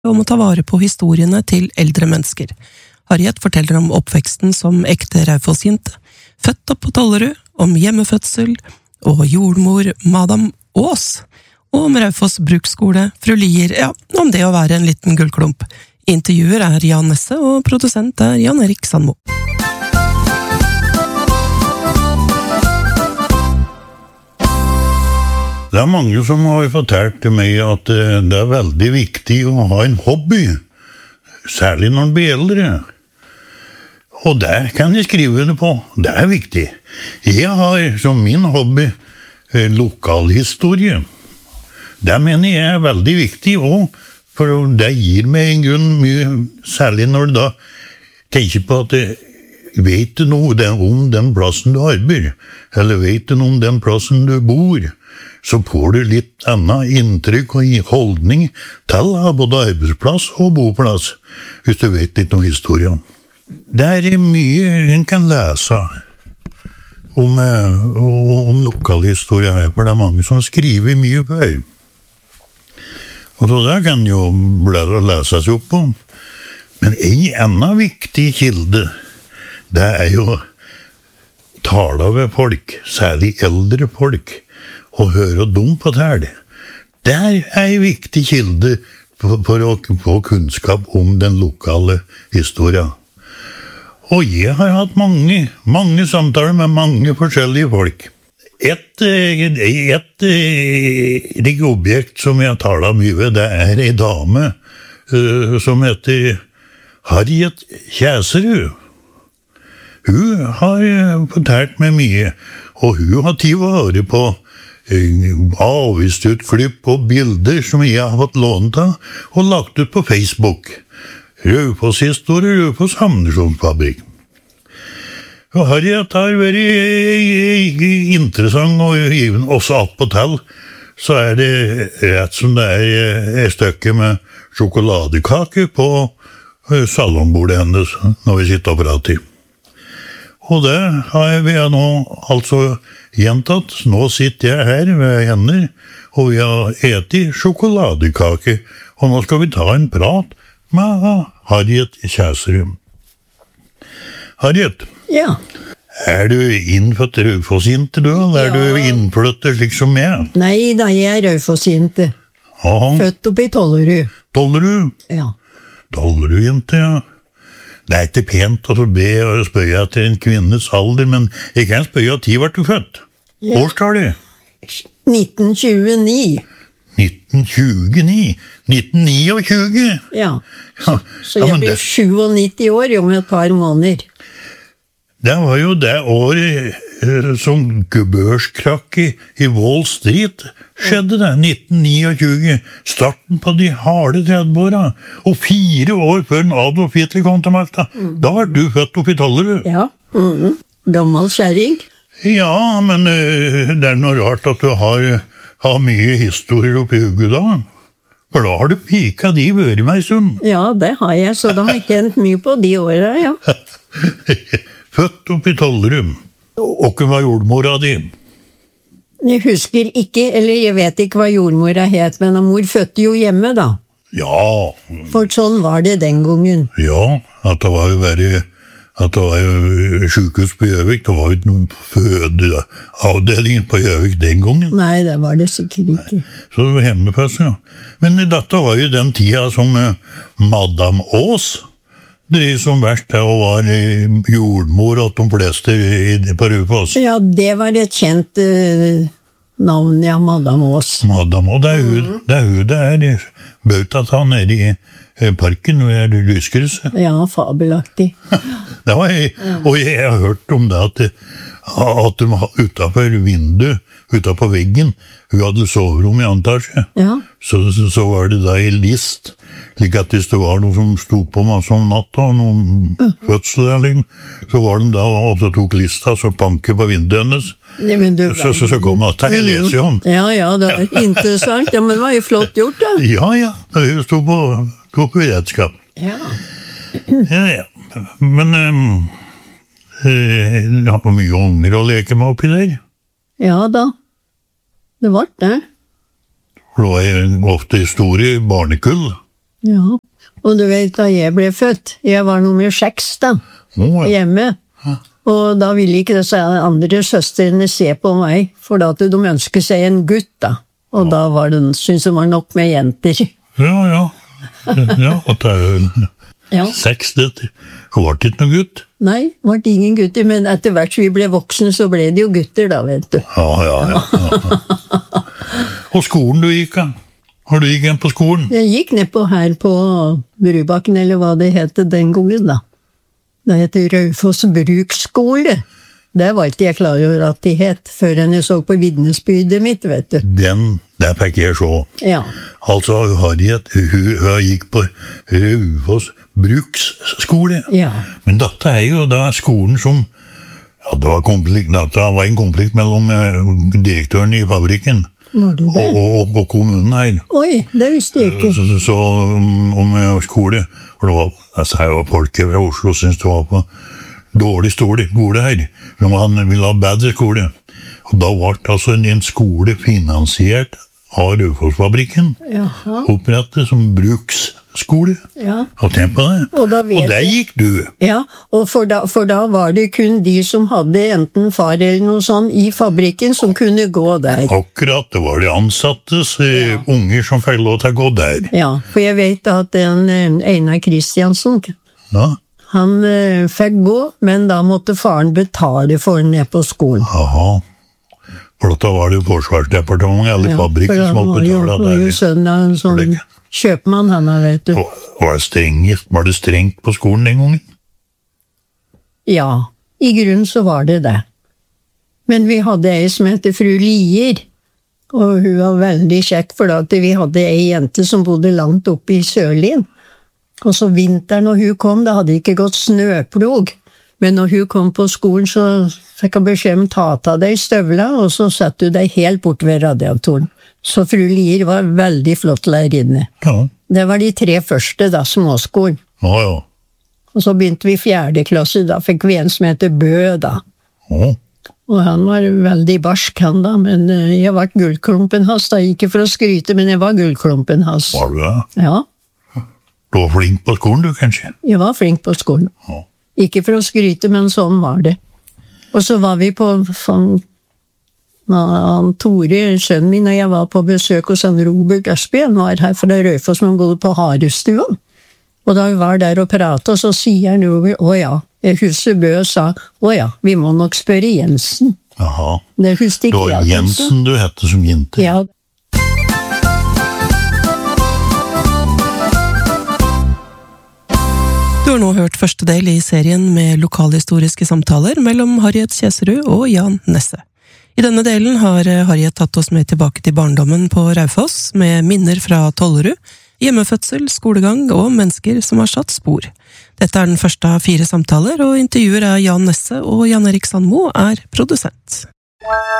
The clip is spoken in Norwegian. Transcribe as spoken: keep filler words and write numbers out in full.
om å ta vare på historiene til eldre mennesker. Harriet forteller om oppveksten som ekte Raufoss-jente, født opp på Tollerud, om hjemmefødsel, og jordmor Madam Aas, og om Raufoss bruksskole, fru Lier, ja, om det å være en liten gullklump. Intervjuer er Jan Nesse, og produsent er Jan Erik Sandmo. Det er mange som har fortalt til meg at det er veldig viktig å ha en hobby, særlig når man blir eldre. Og det kan jeg skrive det på, det er viktig. Jeg har som min hobby lokalhistorie. Det mener jeg er veldig viktig også, for det gir meg en grunn mye, særlig når du da tenker på at det vet du noe om den plassen du arbeider, eller vet du noe om den plassen du bor, så får du litt annet inntrykk og holdning til både arbeidsplass og boplass, hvis du vet litt om historien. Det er mye en kan lese om, om lokalhistorie her, for det er mange som skriver mye før. Og så det kan jo blære å lese seg opp om. Men en annen viktig kilde, det er jo tale ved folk, særlig eldre folk, og høre dem på tale. Det er en viktig kilde for, for å få kunnskap om den lokale historien. Og jeg har hatt mange, mange samtaler med mange forskjellige folk. Et, et, et objekt som jeg taler mye ved, det er en dame uh, som heter Harriet Kjæserud. Hun har fortalt meg mye, og hun har tid å høre på avvist ut klipp og bilder som jeg har fått lånt av og lagt ut på Facebook. Raufoss historie, Raufoss Hamnesjonsfabrikk. Og Harriet har vært interessant og given også opp og til, så er det rett som det er et stykke med sjokoladekake på salongbordet hennes når vi sitter og prater. Og det har vi nå altså gjentatt. Nå sitter jeg her ved henne, og vi har etet sjokoladekake. Og nå skal vi ta en prat med Harriet Kjæserud. Harriet? Ja. Er du innfødt Raufoss-jente, du? Eller er du innflytter slik som meg? Nei da, jeg er Raufoss-jente. Født opp i Tollerud. Tollerud? Ja. Tollerud-jente, ja. Det er ikke pent å be og spørre til en kvinnes alder, men jeg kan spørre at tid var du født. Ja. Årstallet? nitten tjueni. nitten tjueni? nitten tjueni? Ja. Ja. Så jeg blir syvognitti år om et par måneder. Det var jo det året som børskrakk i, i Wall Street skjedde det, nitten tjueni. Starten på de harde tredve-åra, og fire år før Adolf Hitler kom til makta. Mm. Da var du født opp i Tollerud. Ja, mm. Gammel kjæring. Ja, men uh, det er noe rart at du har, har mye historier oppi hodet da. For da har du pika de vært meg sånn. Ja, det har jeg, så da har jeg kjent mye på de åra, ja. Født opp i Tollerud. Og hvem var jordmora di? Jeg husker ikke, eller jeg vet ikke hva jordmora het, men mor fødte jo hjemme da. Ja. For sånn var det den gangen. Ja, at det var jo veldig, at det var jo sykehus på Gjøvik, det var jo ikke noen fødeavdeling på Gjøvik den gangen. Nei, det var det sikkert ikke. Så det var hjemmefødsel, ja. Men dette var jo den tida som Madam Aas drev som verst til å være jordmor og de fleste på Raufoss. Ja, det var et kjent uh, navn, ja, Madam Aas. Madam Aas, det er hun, mm. det er hun, det er Bautata nede i parken ved Lyskrysset. Ja, fabelaktig. Det var jeg, og jeg har hørt om det at, at de utenfor vinduet, utenfor veggen, hun hadde soverom i antasje. Ja. Så, så, så var det da i list, slik at hvis det var noe som stod på masse om natta, noen uh. fødsel, så var de da og så tok lista, så banket på vinduet hennes. Ja, du, så, så, så kom det at jeg leser jo om. Ja, ja, det var interessant. Ja, men det var jo flott gjort, da. Ja, ja, hun stod på, tok på redskap. Ja. Ja, ja. Men um, jeg har på mye unger å leke med oppi der. Ja da. Det var det. For det var ofte store barnekull. Ja, og du vet da jeg ble født, jeg var nummer seks da, Å, ja. hjemme. Og da ville ikke disse andre søstrene se på meg, for da at de ønsket seg en gutt da. Og da var det, syntes det var nok med jenter. Ja, ja. Ja, og det er jo Ja. seks, det det var ikke noe gutt. Nei, det var ingen gutter, men etter hvert som vi ble voksne, så ble det jo gutter da, vet du. Ja, ja, ja. ja. Og skolen du gikk av? Har du gikk igjen på skolen? Jeg gikk ned på her på Brubakken, eller hva det het den gangen da. Det heter Raufoss bruksskole. Det var ikke jeg klar over at de het, før jeg så på vitnesbyrdet mitt, vet du. Den, der fikk jeg se. Ja. Altså, Harriet, hun, hun gikk på Raufoss bruksskole. Ja. Men dette er jo da skolen som, ja, det var, konflikt, dette var en konflikt mellom eh, direktøren i fabrikken Var det det? og, og, og kommunen her. Oi, det visste jeg ikke. Så, så om, om eh, skole, for det var, altså, her var folk fra Oslo synes det var på dårlig skole, skole her, men han ville ha bedre skole. Og da var det altså en, en skole finansiert av Raufoss-fabrikken, Jaha. opprettet som bruksskole. Ja. Og tenk på det. Og da vet og der jeg- gikk du. Ja, og for da, for da var det kun de som hadde enten far eller noe sånn i fabrikken som kunne gå der. Akkurat, det var de ansattes eh, unger som fikk lov til å gå der. Ja, for jeg vet at den eh, Einar Kristiansen, Ja, han eh, fikk gå, men da måtte faren betale for den ned på skolen. aha. For da var det jo Forsvarsdepartementet eller Ja, fabrikken for som han måtte var jo, betale var jo der. sønn av en sånn Slik. kjøpmann, han har, vet du. Og- Var det strengt, var det strengt på skolen den gangen? Ja, i grunnen så var det det. Men vi hadde ei som heter fru Lier, og hun var veldig kjekk, for at vi hadde ei jente som bodde langt oppe i Sørlien. Og så vinteren når hun kom, det hadde ikke gått snøplog. Men når hun kom på skolen, så fikk hun beskjed om ta av deg støvla, og så satte du deg helt bort ved radiatoren. Så fru Lier var veldig flott lærerinne. Ja, Det var de tre første, da, småskolen. ja, ja. Og så begynte vi i fjerde klasse, da fikk vi en som heter Bø, da. Ja. Og han var veldig barsk, han da, men eh, jeg var gullklumpen hans, da. Ikke for å skryte, men jeg var gullklumpen hans. Var du det? Ja, Du var flink på skolen, du, kanskje? jeg var flink på skolen. Ja. Ikke for å skryte, men sånn var det. Og så var vi på sånn, han Tore, sønnen min, og jeg var på besøk hos han Robert Østby, han var her fra Raufoss, men bodde på Harestua. Og da vi var der og pratet, så sier han Robert, å ja, jeg husker Bø sa, å ja, vi må nok spørre Jensen. Jaha. Det husker Det ikke var jeg. altså. Jensen du hette som jente. Ja, Du har nå hørt første del i serien med lokalhistoriske samtaler mellom Harriet Kjeserud og Jan Nesse. I denne delen har Harriet tatt oss med tilbake til barndommen på Raufoss, med minner fra Tollerud, hjemmefødsel, skolegang og mennesker som har satt spor. Dette er den første av fire samtaler, og intervjuer er Jan Nesse, og Jan Erik Sandmo er produsent.